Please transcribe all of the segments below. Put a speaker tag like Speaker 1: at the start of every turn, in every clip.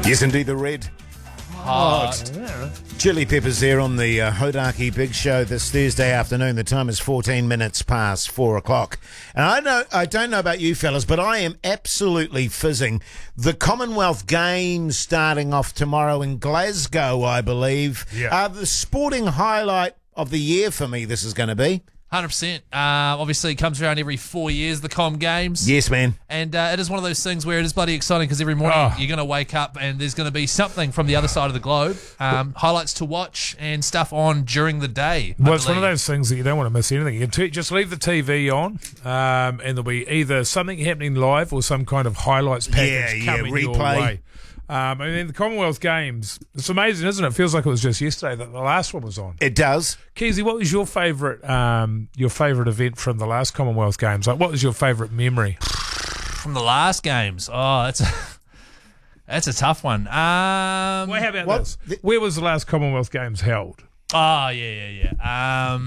Speaker 1: Yes, indeed, the red hot chili peppers there on the Hodaki Big Show this Thursday afternoon. The time is 14 minutes past 4 o'clock. And I don't know about you fellas, but I am absolutely fizzing. The Commonwealth Games starting off tomorrow in Glasgow, I believe.
Speaker 2: Yeah.
Speaker 1: The sporting highlight of the year for me, this is going to be.
Speaker 3: 100%. Obviously, it comes around every 4 years, the Com Games.
Speaker 1: Yes, man.
Speaker 3: And it is one of those things where it is bloody exciting because every morning you're going to wake up and there's going to be something from the other side of the globe, highlights to watch and stuff on during the day.
Speaker 2: Well, it's one of those things that you don't want to miss anything. You can just leave the TV on and there'll be either something happening live or some kind of highlights package coming your
Speaker 1: replay.
Speaker 2: way. And then the Commonwealth Games, it's amazing, isn't it? It feels like it was just yesterday that the last one was on.
Speaker 1: It does.
Speaker 2: Keezy, what was your favourite event from the last Commonwealth Games? Like, what was your favourite memory?
Speaker 3: From the last games? Oh, that's a tough one.
Speaker 2: Well, how about this? Where was the last Commonwealth Games held?
Speaker 3: Oh, yeah.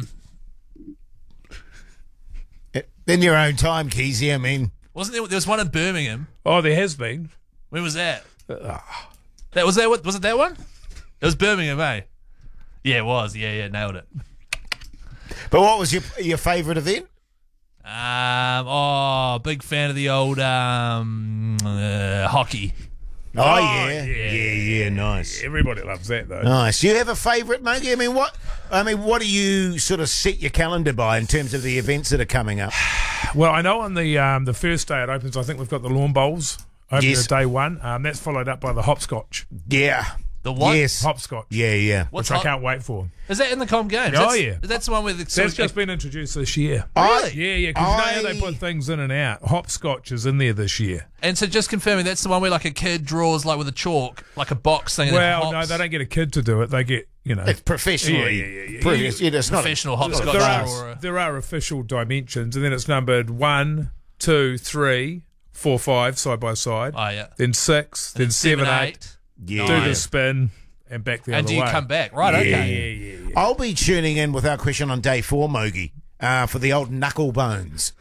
Speaker 1: In your own time, Keezy, I mean.
Speaker 3: Wasn't there was one in Birmingham?
Speaker 2: Oh, there has been.
Speaker 3: When was that? Was it that one? It was Birmingham, eh? Yeah, it was. Yeah, nailed it.
Speaker 1: But what was your favourite event?
Speaker 3: Big fan of the old hockey.
Speaker 1: Oh, yeah, nice.
Speaker 2: Everybody loves that, though.
Speaker 1: Nice. You have a favourite, Mogi? I mean, what do you sort of set your calendar by in terms of the events that are coming up?
Speaker 2: Well, I know on the first day it opens, I think we've got the Lawn Bowls opening at day one. That's followed up by the hopscotch.
Speaker 1: Yeah.
Speaker 3: The what?
Speaker 1: Yes.
Speaker 2: Hopscotch.
Speaker 1: Yeah.
Speaker 2: Which I can't wait for.
Speaker 3: Is that in the Com Games?
Speaker 2: Oh, yeah.
Speaker 3: That's the one with the...
Speaker 2: That's just been introduced this year.
Speaker 3: Really?
Speaker 2: Yeah, because you know how they put things in and out. Hopscotch is in there this year.
Speaker 3: And so just confirming, that's the one where like a kid draws like with a chalk, like a box thing.
Speaker 2: Well, no, they don't get a kid to do it. They get,
Speaker 1: It's professionally.
Speaker 2: Yeah.
Speaker 1: It's not
Speaker 3: professional hopscotch.
Speaker 2: There are official dimensions, and then it's numbered 1, 2, 3, 4, 5 side by side.
Speaker 3: Oh, yeah.
Speaker 2: Then 6, then 7, 8.
Speaker 1: Yeah.
Speaker 2: Do the spin and back the other way.
Speaker 3: And do you come back? Right, okay.
Speaker 2: Yeah.
Speaker 1: I'll be tuning in with our question on day 4, Mogi, for the old knuckle bones.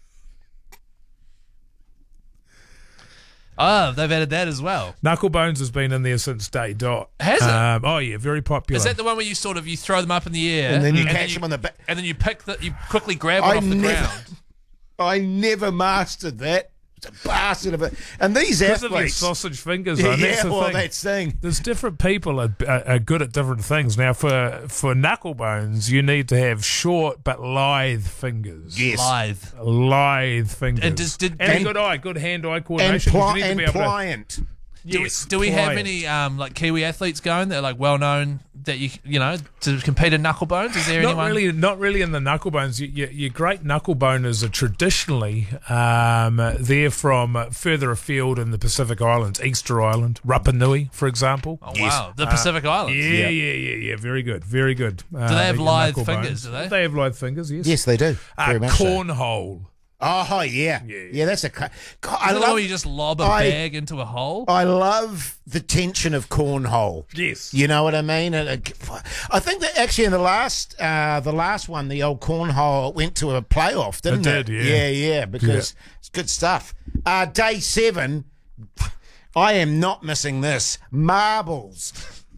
Speaker 3: Oh, they've added that as well.
Speaker 2: Knucklebones has been in there since day dot.
Speaker 3: Has it?
Speaker 2: Oh yeah, very popular.
Speaker 3: Is that the one where you throw them up in the air
Speaker 1: and then you catch them on the back,
Speaker 3: and then you quickly grab one off the ground?
Speaker 1: I never mastered that. It's a bastard of it. And these
Speaker 2: because of
Speaker 1: athletes,
Speaker 2: their sausage fingers. Though. That's the thing.
Speaker 1: That's thing.
Speaker 2: There's different people are good at different things. Now, for knucklebones, you need to have short but lithe fingers.
Speaker 1: Yes,
Speaker 2: lithe fingers. And good hand-eye coordination.
Speaker 1: And pliant.
Speaker 3: Do we have any like Kiwi athletes going that are like well known that you know to compete in knucklebones? Is there anyone?
Speaker 2: Not really in the knucklebones. Your great knuckleboners are traditionally they're from further afield in the Pacific Islands, Easter Island, Rapa Nui, for example.
Speaker 3: Oh wow, the Pacific Islands.
Speaker 2: Yeah. Very good. Do
Speaker 3: they have lithe fingers? Do they?
Speaker 2: They have lithe fingers. Yes.
Speaker 1: Yes, they do. Very much
Speaker 2: cornhole.
Speaker 1: Oh, yeah. That's a... God,
Speaker 3: I love you just lob a bag into a hole.
Speaker 1: I love the tension of cornhole.
Speaker 2: Yes.
Speaker 1: You know what I mean? I think that actually in the last one, the old cornhole went to a playoff, didn't it?
Speaker 2: It did,
Speaker 1: Yeah, because it's good stuff. Day 7, I am not missing this. Marbles.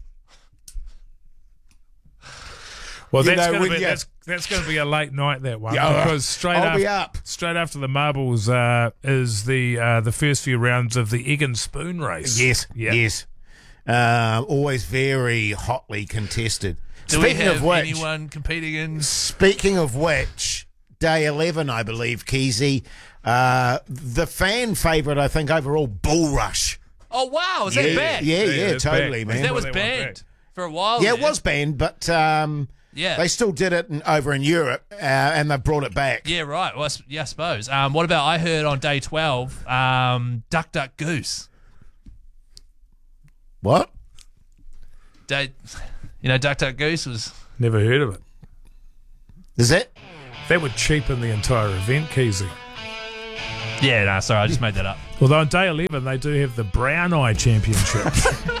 Speaker 2: Well, that's going to be a late night, that one, because straight after the marbles is the first few rounds of the egg and spoon race.
Speaker 1: Yes. Always very hotly contested.
Speaker 3: Do we have anyone competing in?
Speaker 1: Speaking of which, day 11, I believe, Keezy, the fan favourite, I think, overall, Bull Rush.
Speaker 3: Oh wow, is that back?
Speaker 1: Yeah, totally, man.
Speaker 3: That was banned for a while.
Speaker 1: Yeah, it was banned, but.
Speaker 3: Yeah,
Speaker 1: they still did it over in Europe, and they brought it back.
Speaker 3: Yeah, right. Well, I suppose. What about? I heard on day 12, Duck Duck Goose.
Speaker 1: What?
Speaker 3: Duck Duck Goose was.
Speaker 2: Never heard of it.
Speaker 1: Is it?
Speaker 2: That would cheapen the entire event, Keezy.
Speaker 3: Yeah, no, sorry, I just made that up.
Speaker 2: Although on day 11 they do have the Brown Eye Championship.